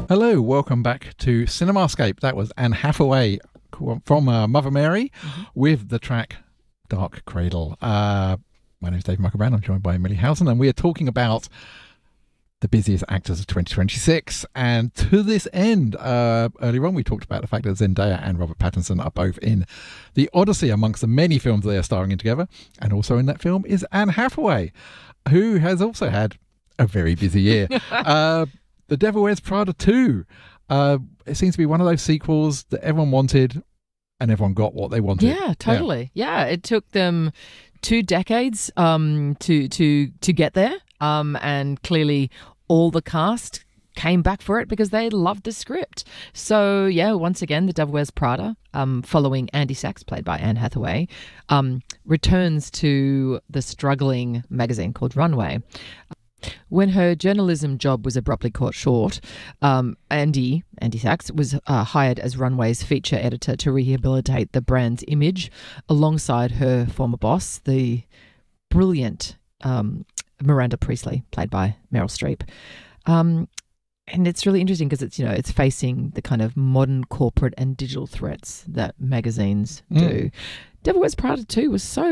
Hello, welcome back to Cinemascape. That was Anne Hathaway from Mother Mary with the track Dark Cradle. My name is Dave Michael Brown. I'm joined by Emily Housen, and we are talking about the busiest actors of 2026. And to this end, earlier on, we talked about the fact that Zendaya and Robert Pattinson are both in The Odyssey amongst the many films they are starring in together. And also in that film is Anne Hathaway, who has also had a very busy year. The Devil Wears Prada 2. It seems to be one of those sequels that everyone wanted and everyone got what they wanted. Yeah, totally. Yeah, it took them 2 decades to get there. And clearly all the cast came back for it because they loved the script. So, yeah, once again, The Devil Wears Prada, following Andy Sachs, played by Anne Hathaway, returns to the struggling magazine called Runway. When her journalism job was abruptly cut short, Andy Sachs was hired as Runway's feature editor to rehabilitate the brand's image alongside her former boss, the brilliant Miranda Priestley, played by Meryl Streep. And it's really interesting because it's facing the kind of modern corporate and digital threats that magazines do. Devil Wears Prada 2 was so